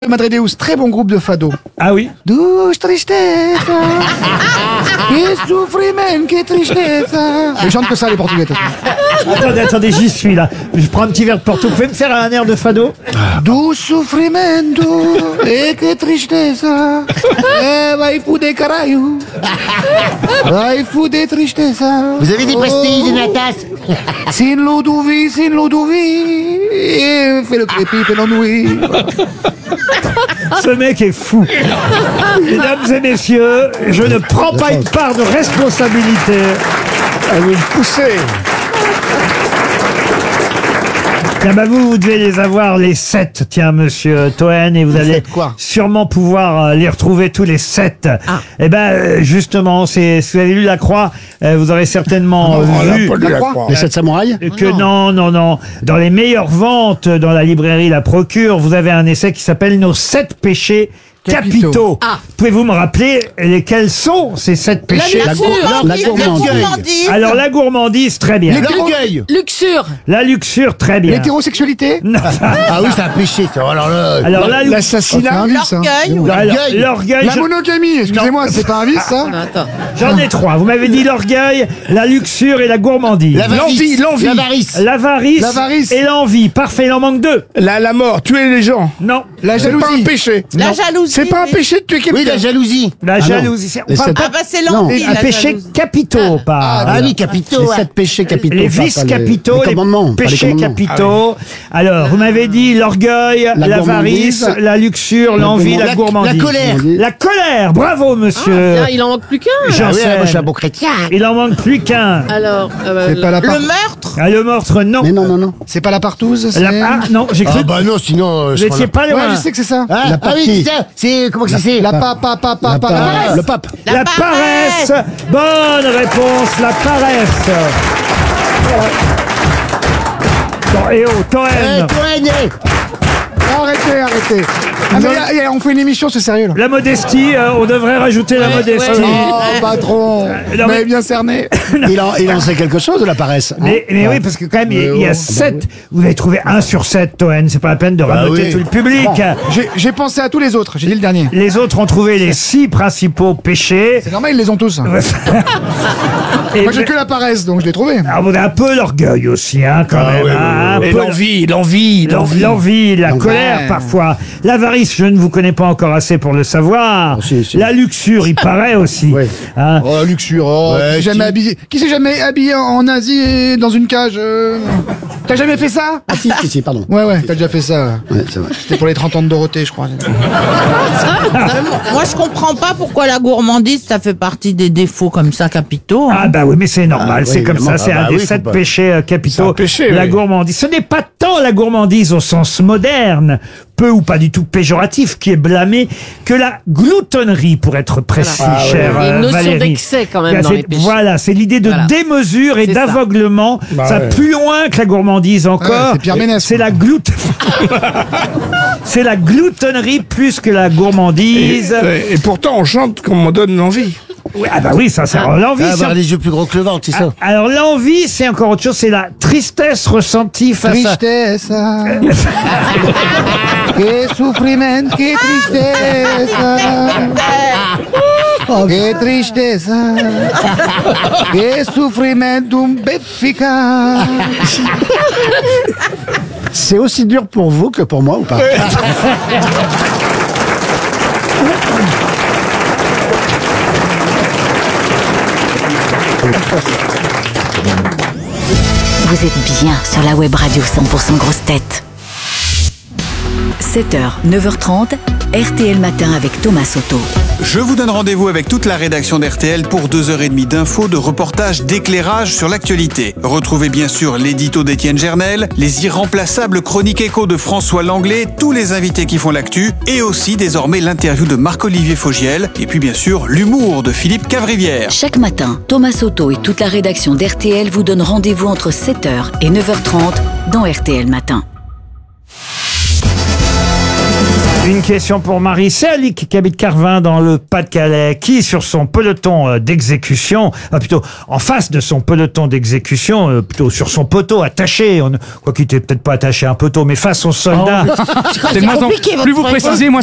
Madredeus, très bon groupe de fado. Ah oui. Douce tristeza, que sufriment, que tristeza. Ils chantent que ça, les Portugais. Attendez, j'y suis là. Je prends un petit verre de Porto. Vous pouvez me faire un air de fado? Douce sufrimento, et que tristeza. Vai fuder caralho. Vai fuder tristeza. Vous avez des pastilles, des natas? Sin Ludovic, et fais le crépi, fais l'ennui. Ce mec est fou. Mesdames et messieurs, je ne prends pas une part de responsabilité. À vous pousser. Tiens, bah vous devez les avoir les 7, tiens, monsieur Toen, et vous allez 7 quoi sûrement pouvoir les retrouver tous les 7. Et ben, justement, si vous avez lu La Croix, vous aurez certainement vu Les 7 samouraïs? que non. Dans les meilleures ventes dans la librairie La Procure, vous avez un essai qui s'appelle Nos 7 péchés capitaux. Pouvez-vous me rappeler lesquels sont ces 7 péchés? La gourmandise. Alors, la gourmandise, très bien. L'orgueil. Luxure. La luxure, très bien. L'hétérosexualité. Non. Ah oui, c'est un péché, ça. Alors là, L'assassinat. l'orgueil, La monogamie, excusez-moi, c'est pas un vice, ça? Attends. j'en ai 3. Vous m'avez dit l'orgueil, la luxure et la gourmandise. L'envie. L'avarice et l'envie. Parfait, il en manque 2. La mort, tuer les gens. Non. La C'est pas un jalousie. péché. La jalousie. C'est pas un péché de tuer Oui, quelqu'un. la jalousie. La jalousie. On parle Ah bah c'est l'envie. un la péché jalousie. capitaux, pas. Ah oui, capitaux. Les 7 péchés capitaux. Les pas vices capitaux, les commandements, pas les péchés commandements. capitaux. Alors, vous m'avez dit l'orgueil, l'avarice, gourmandise, la luxure, l'envie, la gourmandise. La colère. La colère, bravo monsieur. Ah, il en manque plus qu'un. Jean Ah oui, Sen. moi je suis un bon chrétien. Il en manque plus qu'un. Alors, C'est pas la le part- meurtre. Ah, le meurtre, non. Mais non. C'est pas la partouze, c'est... Ah, non, j'ai cru. Ah bah non, sinon... Vous étiez pas Ouais, loin. je sais que c'est ça. Ah, La ah oui, c'est ça. C'est... Comment que c'est? La paresse. Le pape. La paresse. Bonne réponse, la paresse. Bon, et oh, Toen. Arrêtez. Ah, mais on fait une émission, c'est sérieux, là. La modestie, on devrait rajouter la modestie. Oh, patron. non, Vous mais- m'avez bien cerné. Il en sait quelque chose de la paresse. Mais oui, parce que quand même, il y a 7. Vous avez trouvé 1 sur 7, Toen. C'est pas la peine de raboter oui. tout le public. J'ai pensé à tous les autres, j'ai dit le dernier. Les autres ont trouvé les 6 principaux péchés. C'est normal, ils les ont tous. Et Moi, j'ai que la paresse, donc je l'ai trouvé. alors, vous avez un peu l'orgueil aussi, hein, quand même. hein, un Et peu l'envie. la colère Ouais. parfois. L'avarice, je ne vous connais pas encore assez pour le savoir. si. La luxure, il paraît aussi. Oui. Hein. Oh, luxure, Qui s'est jamais habillé en Asie dans une cage T'as jamais fait ça? Ah si, pardon. Ouais, t'as déjà fait ça. Ouais, c'est vrai. C'était pour les 30 ans de Dorothée, je crois. Moi, je comprends pas pourquoi la gourmandise, ça fait partie des défauts comme ça capitaux. Ah bah oui, mais c'est normal, Ah, c'est oui, comme ça, évidemment. c'est Ah un bah des oui, 7 faut pas- péchés capitaux, C'est un péché, la oui. gourmandise. Ce n'est pas tant la gourmandise au sens moderne, peu ou pas du tout péjoratif, qui est blâmée, que la gloutonnerie, pour être précis, chère Il y a une notion Valérie. d'excès quand même dans les péchés. Voilà, c'est l'idée de Voilà. démesure et C'est ça. d'aveuglement. Ça ouais. plus loin que la gourmandise encore. Ouais, c'est Pierre Ménès, C'est quoi. la c'est la gloutonnerie plus que la gourmandise. Et pourtant, on chante qu'on m'en donne l'envie. Oui, ah bah oui, ça, c'est l'envie. c'est- Avoir les yeux plus gros que le ventre, c'est ça. Alors l'envie, c'est encore autre chose, c'est la tristesse ressentie face à... Tristeza. Que sufriment, que tristeza. Que tristeza. Que sufrimentum efficace. C'est aussi dur pour vous que pour moi ou pas? Vous êtes bien sur la web radio 100% grosses têtes. 7h, 9h30, RTL Matin avec Thomas Soto. Je vous donne rendez-vous avec toute la rédaction d'RTL pour 2h30 d'infos, de reportages, d'éclairage sur l'actualité. Retrouvez bien sûr l'édito d'Étienne Gernel, les irremplaçables chroniques écho de François Langlais, tous les invités qui font l'actu, et aussi désormais l'interview de Marc-Olivier Fogiel, et puis bien sûr l'humour de Philippe Cavrivière. Chaque matin, Thomas Soto et toute la rédaction d'RTL vous donnent rendez-vous entre 7h et 9h30 dans RTL Matin. Une question pour Marie Serlic qui habite Carvin dans le Pas-de-Calais, qui sur son peloton d'exécution, plutôt en face de son peloton d'exécution, plutôt sur son poteau attaché, quoi qu'il n'était peut-être pas attaché à un poteau, mais face aux soldats. C'est compliqué, votre Plus vous réponse. précisez, moi